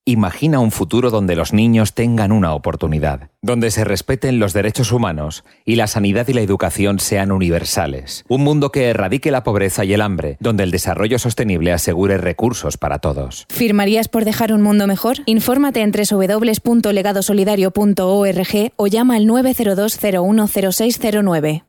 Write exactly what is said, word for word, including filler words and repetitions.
Imagina un futuro donde los niños tengan una oportunidad, donde se respeten los derechos humanos y la sanidad y la educación sean universales. Un mundo que erradique la pobreza y el hambre, donde el desarrollo sostenible asegure recursos para todos. ¿Firmarías por dejar un mundo mejor? Infórmate en doble u doble u doble u punto legado solidario punto org o llama al nueve cero dos cero uno cero seis cero nueve.